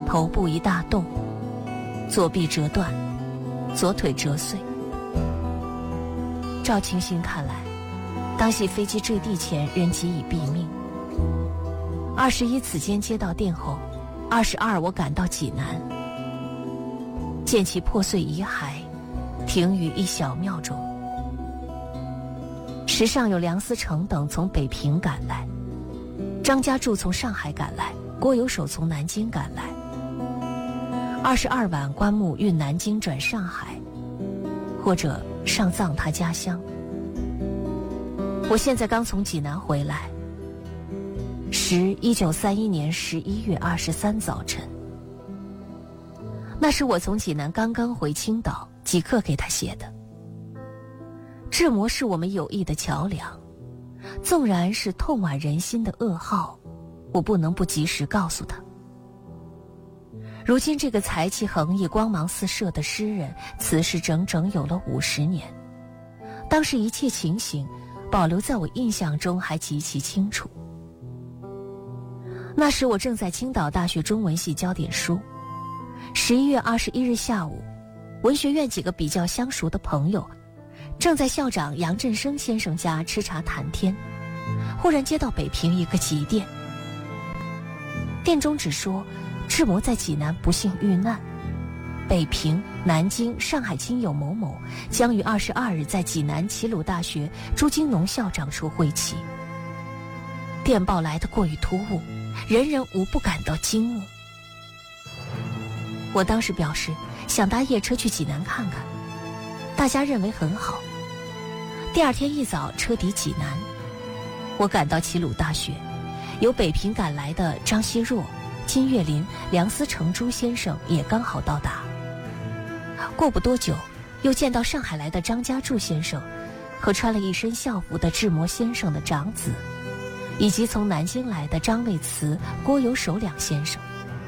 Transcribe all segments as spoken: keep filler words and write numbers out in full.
头部一大洞，左臂折断，左腿折碎。照情形看来，当系飞机坠地前人即已毙命。二十一此间接到电后，二十二我赶到济南，见其破碎遗骸停于一小庙中。时上有梁思成等从北平赶来，张家柱从上海赶来，郭有守从南京赶来。二十二晚棺木运南京转上海，或者上葬他家乡。我现在刚从济南回来，时一九三一年十一月二十三早晨。那是我从济南刚刚回青岛，即刻给他写的。志摩是我们友谊的桥梁，纵然是痛剜人心的噩耗，我不能不及时告诉他。如今这个才气横溢、光芒四射的诗人，辞世整整有了五十年。当时一切情形保留在我印象中还极其清楚。那时我正在青岛大学中文系教点书。十一月二十一日下午，文学院几个比较相熟的朋友正在校长杨振声先生家吃茶谈天，忽然接到北平一个急电，电中只说志摩在济南不幸遇难，北平、南京、上海亲友某某将于二十二日在济南齐鲁大学朱金农校长处会齐。电报来得过于突兀，人人无不感到惊愕。我当时表示想搭夜车去济南看看，大家认为很好。第二天一早车抵济南，我赶到齐鲁大学，由北平赶来的张奚若、金岳霖、梁思成朱先生也刚好到达。过不多久，又见到上海来的张家柱先生和穿了一身校服的志摩先生的长子，以及从南京来的张卫慈、郭有守两先生。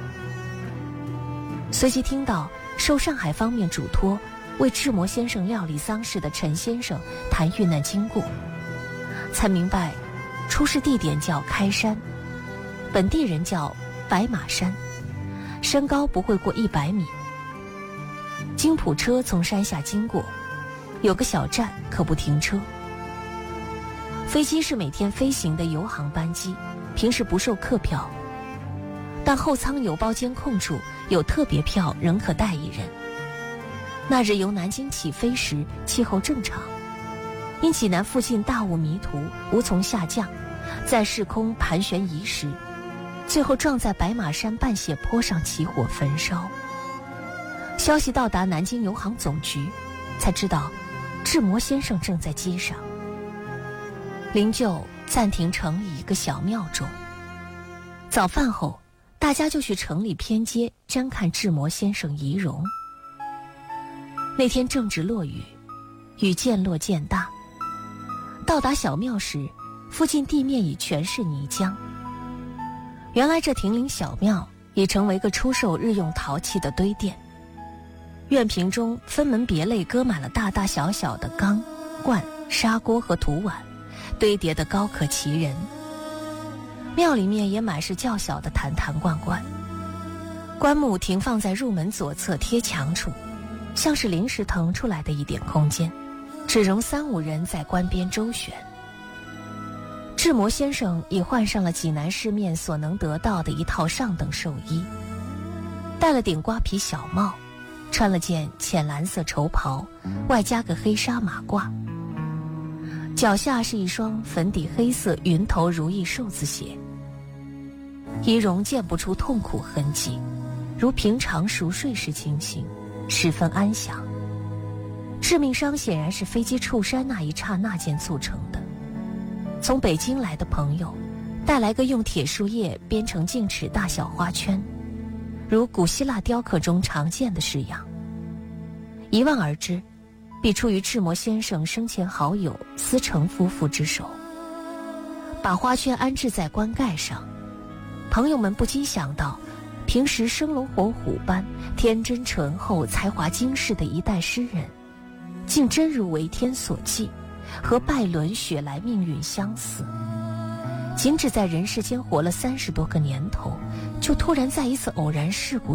随即听到受上海方面嘱托为志摩先生料理丧事的陈先生谈遇难经过，才明白出事地点叫开山，本地人叫白马山，山高不会过一百米。京普车从山下经过，有个小站可不停车。飞机是每天飞行的游航班机，平时不售客票，但后舱有包间空处，有特别票仍可带一人。那日由南京起飞时气候正常，因济南附近大雾迷途，无从下降，在市空盘旋移时，最后撞在白马山半斜坡上起火焚烧。消息到达南京邮航总局，才知道志摩先生正在机上。灵柩暂停城里一个小庙中。早饭后，大家就去城里偏街瞻看志摩先生遗容。那天正值落雨，雨渐落渐大。到达小庙时，附近地面已全是泥浆。原来这亭林小庙已成为个出售日用陶器的堆店，院屏中分门别类搁满了大大小小的缸、罐、砂锅和土碗，堆叠得高可齐人。庙里面也满是较小的坛坛罐罐，棺木停放在入门左侧贴墙处，像是临时腾出来的一点空间，只容三五人在棺边周旋。志摩先生已换上了济南市面所能得到的一套上等寿衣，戴了顶瓜皮小帽，穿了件浅蓝色绸袍，外加个黑纱马褂，脚下是一双粉底黑色云头如意寿字鞋。仪容见不出痛苦痕迹，如平常熟睡时情形，十分安详。致命伤显然是飞机触山那一刹那间促成的。从北京来的朋友带来个用铁树叶编成径尺大小花圈，如古希腊雕刻中常见的式样。一望而知，必出于志摩先生生前好友思成夫妇之手。把花圈安置在棺盖上，朋友们不禁想到，平时生龙活虎般天真醇厚、才华惊世的一代诗人，竟真如为天所寄，和拜伦、雪莱命运相似。仅只在人世间活了三十多个年头，就突然在一次偶然事故